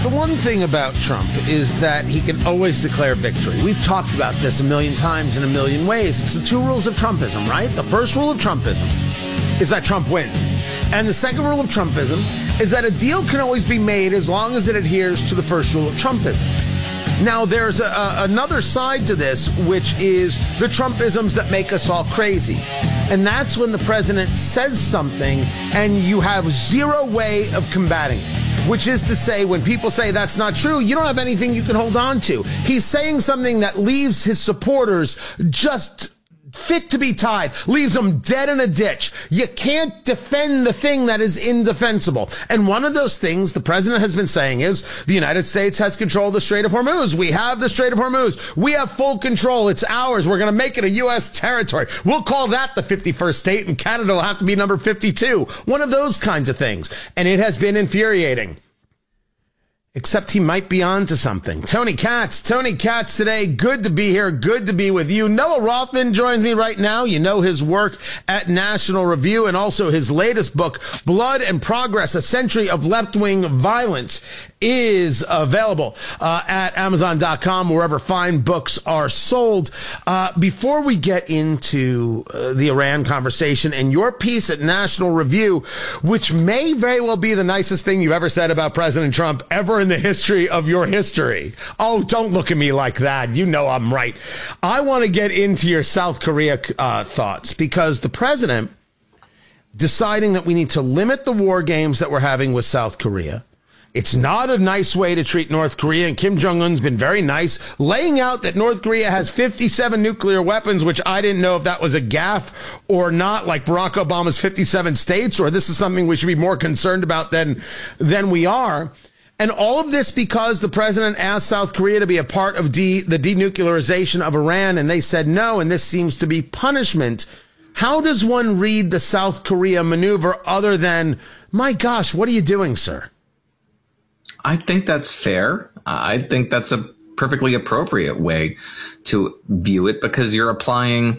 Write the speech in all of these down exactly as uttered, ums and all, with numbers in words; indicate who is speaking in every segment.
Speaker 1: The one thing about Trump is that he can always declare victory. We've talked about this a million times in a million ways. It's the two rules of Trumpism, right? The first rule of Trumpism is that Trump wins. And the second rule of Trumpism is that a deal can always be made as long as it adheres to the first rule of Trumpism. Now, there's a, a, another side to this, which is the Trumpisms that make us all crazy. And that's when the president says something and you have zero way of combating it. Which is to say, when people say that's not true, you don't have anything you can hold on to. He's saying something that leaves his supporters just fit to be tied, leaves them dead in a ditch. You can't defend the thing that is indefensible. And one of those things the president has been saying is the United States has control of the Strait of Hormuz. We have the Strait of Hormuz. We have full control. It's ours. We're going to make it a U S territory. We'll call that the fifty-first state, and Canada will have to be number fifty-two. One of those kinds of things. And it has been infuriating. Except he might be on to something. Tony Katz, Tony Katz today. Good to be here. Good to be with you. Noah Rothman joins me right now. You know his work at National Review and also his latest book, Blood and Progress, A Century of Left-Wing Violence, is available uh, at Amazon dot com, wherever fine books are sold. Uh, before we get into uh, the Iran conversation and your piece at National Review, which may very well be the nicest thing you've ever said about President Trump ever in the history of your history. Oh, don't look at me like that. You know I'm right. I want to get into your South Korea uh, thoughts, because the president deciding that we need to limit the war games that we're having with South Korea. It's not a nice way to treat North Korea, and Kim Jong-un's been very nice, laying out that North Korea has fifty-seven nuclear weapons, which I didn't know if that was a gaffe or not, like Barack Obama's fifty-seven states, or this is something we should be more concerned about than, than we are. And all of this because the president asked South Korea to be a part of de- the denuclearization of Iran, and they said no, and this seems to be punishment. How does one read the South Korea maneuver other than, my gosh, what are you doing, sir?
Speaker 2: I think that's fair. I think that's a perfectly appropriate way to view it, because you're applying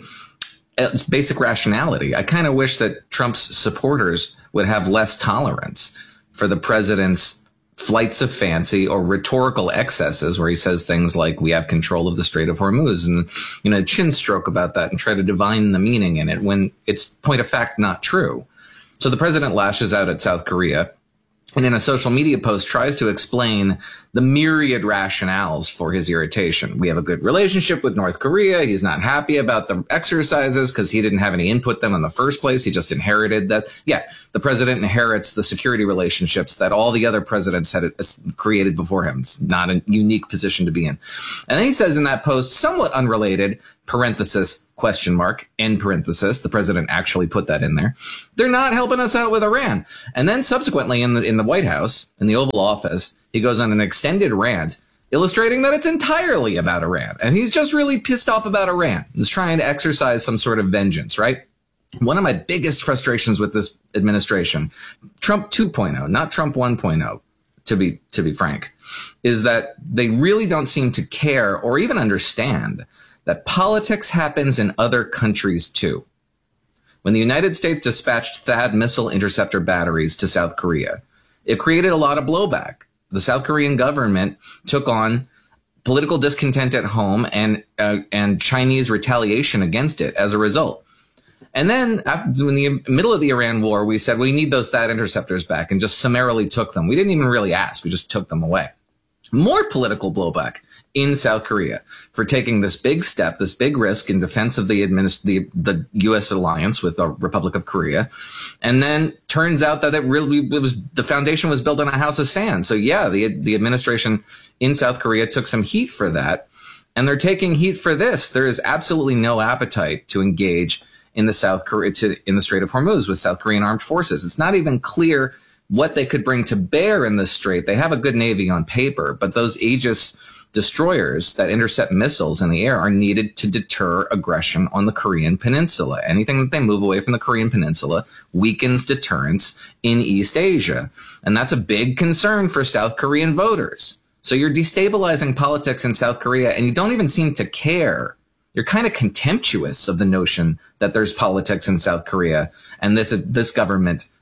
Speaker 2: basic rationality. I kind of wish that Trump's supporters would have less tolerance for the president's flights of fancy or rhetorical excesses, where he says things like, we have control of the Strait of Hormuz, and, you know, chin stroke about that and try to divine the meaning in it when it's point of fact not true. So the president lashes out at South Korea, and in a social media post tries to explain the myriad rationales for his irritation. We have a good relationship with North Korea. He's not happy about the exercises because he didn't have any input them in the first place. He just inherited that. Yeah, the president inherits the security relationships that all the other presidents had created before him. It's not a unique position to be in. And then he says in that post, somewhat unrelated, parenthesis, question mark, end parenthesis, the president actually put that in there, they're not helping us out with Iran. And then subsequently in the, in the White House, in the Oval Office, he goes on an extended rant illustrating that it's entirely about Iran. And he's just really pissed off about Iran. He's trying to exercise some sort of vengeance, right? One of my biggest frustrations with this administration, Trump two point oh, not Trump one point oh, to be, to be frank, is that they really don't seem to care or even understand that politics happens in other countries too. When the United States dispatched THAAD missile interceptor batteries to South Korea, it created a lot of blowback. The South Korean government took on political discontent at home and uh, and Chinese retaliation against it as a result. And then after, in the middle of the Iran war, we said we need those THAAD interceptors back, and just summarily took them. We didn't even really ask. We just took them away. More political blowback in South Korea for taking this big step, this big risk in defense of the, administ- the the U S alliance with the Republic of Korea. And then turns out that it really it was the foundation was built on a house of sand. So yeah, the the administration in South Korea took some heat for that, and they're taking heat for this. There is absolutely no appetite to engage in the South Korea to, in the Strait of Hormuz with South Korean armed forces. It's not even clear what they could bring to bear in the strait. They have a good navy on paper, but those Aegis destroyers that intercept missiles in the air are needed to deter aggression on the Korean Peninsula. Anything that they move away from the Korean Peninsula weakens deterrence in East Asia. And that's a big concern for South Korean voters. So you're destabilizing politics in South Korea, and you don't even seem to care. You're kind of contemptuous of the notion that there's politics in South Korea, and this this government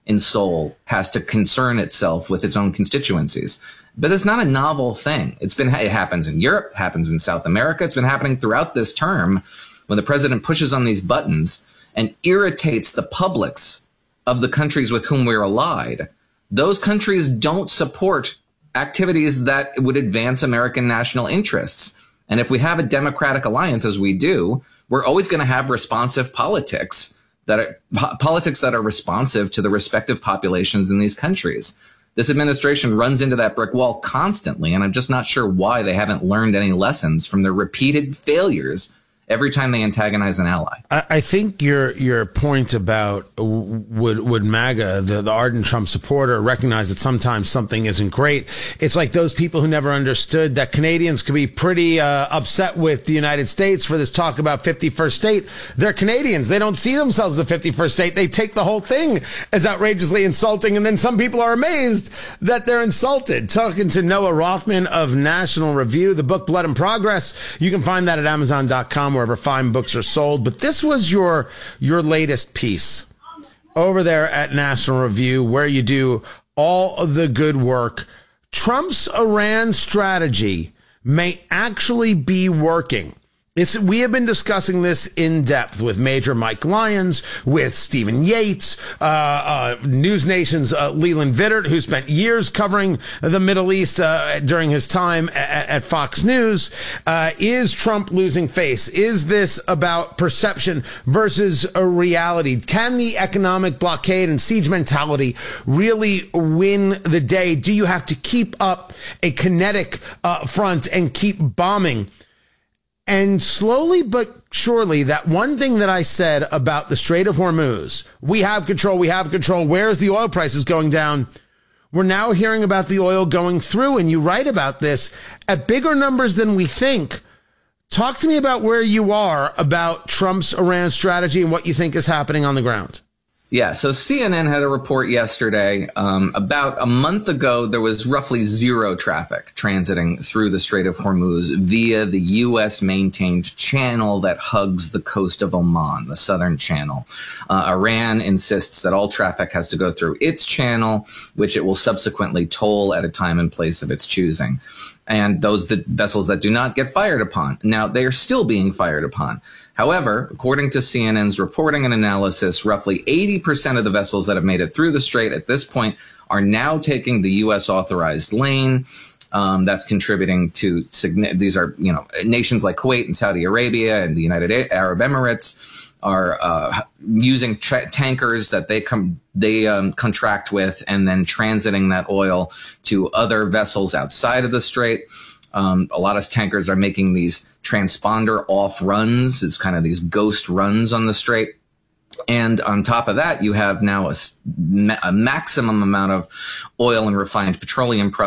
Speaker 2: in Seoul has to concern itself with its own constituencies. But it's not a novel thing. It's been, it happens in Europe, happens in South America. It's been happening throughout this term when the president pushes on these buttons and irritates the publics of the countries with whom we're allied. Those countries don't support activities that would advance American national interests. And if we have a democratic alliance, as we do, we're always going to have responsive politics that are po- politics that are responsive to the respective populations in these countries. This administration runs into that brick wall constantly, and I'm just not sure why they haven't learned any lessons from their repeated failures every time they antagonize an ally.
Speaker 1: I, I think your your point about would would MAGA, the, the ardent Trump supporter, recognize that sometimes something isn't great. It's like those people who never understood that Canadians could be pretty uh, upset with the United States for this talk about fifty-first state. They're Canadians. They don't see themselves as the fifty-first state. They take the whole thing as outrageously insulting, and then some people are amazed that they're insulted. Talking to Noah Rothman of National Review, the book Blood and Progress. You can find that at amazon dot com, wherever fine books are sold. But this was your your latest piece over there at National Review, where you do all of the good work. Trump's Iran strategy may actually be working. It's, we have been discussing this in depth with Major Mike Lyons, with Stephen Yates, uh, uh, News Nation's uh, Leland Vittert, who spent years covering the Middle East uh, during his time at, at Fox News. Uh, is Trump losing face? Is this about perception versus a reality? Can the economic blockade and siege mentality really win the day? Do you have to keep up a kinetic uh, front and keep bombing? And slowly but surely, that one thing that I said about the Strait of Hormuz, we have control, we have control, where's the oil prices going down? We're now hearing about the oil going through, and you write about this at bigger numbers than we think. Talk to me about where you are about Trump's Iran strategy and what you think is happening on the ground.
Speaker 2: Yeah, so C N N had a report yesterday. Um, about a month ago, there was roughly zero traffic transiting through the Strait of Hormuz via the U S-maintained channel that hugs the coast of Oman, the southern channel. Uh, Iran insists that all traffic has to go through its channel, which it will subsequently toll at a time and place of its choosing. And those the vessels that do not get fired upon. Now, they are still being fired upon. However, according to C N N's reporting and analysis, roughly eighty percent of the vessels that have made it through the strait at this point are now taking the U S authorized lane. Um, that's contributing to, these are, you know, nations like Kuwait and Saudi Arabia and the United Arab Emirates are uh, using tra- tankers that they come they um, contract with and then transiting that oil to other vessels outside of the strait. Um, a lot of tankers are making these transponder off runs. It's kind of these ghost runs on the strait. And on top of that, you have now a, a maximum amount of oil and refined petroleum products